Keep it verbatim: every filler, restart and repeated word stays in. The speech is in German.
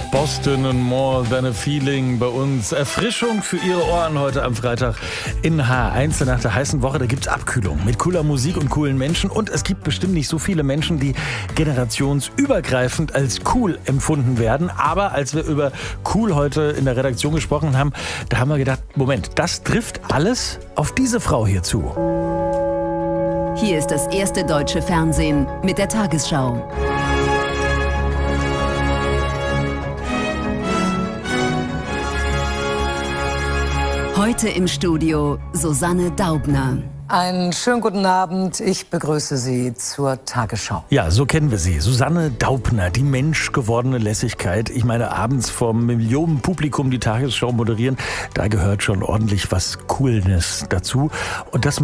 Boston und More Than a Feeling bei uns. Erfrischung für Ihre Ohren heute am Freitag in H eins. Nach der heißen Woche, da gibt's Abkühlung mit cooler Musik und coolen Menschen. Und es gibt bestimmt nicht so viele Menschen, die generationsübergreifend als cool empfunden werden. Aber als wir über cool heute in der Redaktion gesprochen haben, da haben wir gedacht, Moment, das trifft alles auf diese Frau hier zu. Hier ist das erste deutsche Fernsehen mit der Tagesschau. Heute im Studio Susanne Daubner. Einen schönen guten Abend. Ich begrüße Sie zur Tagesschau. Ja, so kennen wir sie. Susanne Daubner, die menschgewordene Lässigkeit. Ich meine, abends vom Millionenpublikum die Tagesschau moderieren, da gehört schon ordentlich was Coolness dazu. Und das